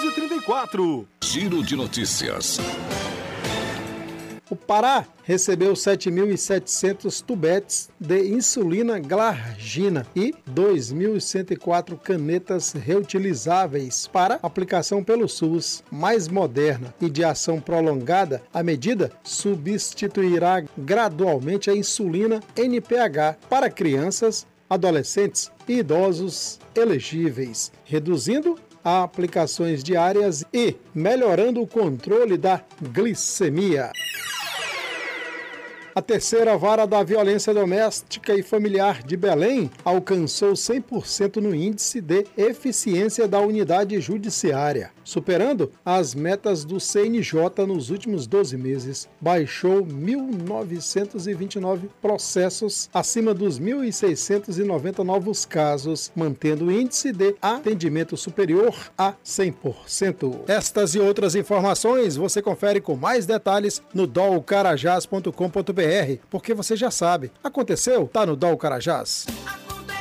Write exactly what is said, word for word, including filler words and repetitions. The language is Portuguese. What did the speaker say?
doze trinta e quatro. Giro de notícias. O Pará recebeu sete mil e setecentos tubetes de insulina glargina e dois mil e cento e quatro canetas reutilizáveis para aplicação pelo SUS. Mais moderna e de ação prolongada, a medida substituirá gradualmente a insulina N P H para crianças, adolescentes e idosos elegíveis, reduzindo aplicações diárias e melhorando o controle da glicemia. A terceira vara da violência doméstica e familiar de Belém alcançou cem por cento no índice de eficiência da unidade judiciária, superando as metas do C N J nos últimos doze meses. Baixou mil novecentos e vinte e nove processos acima dos mil seiscentos e noventa novos casos, mantendo o índice de atendimento superior a cem por cento. Estas e outras informações você confere com mais detalhes no dol carajás ponto com ponto br, porque você já sabe, aconteceu, tá no Dol Carajás.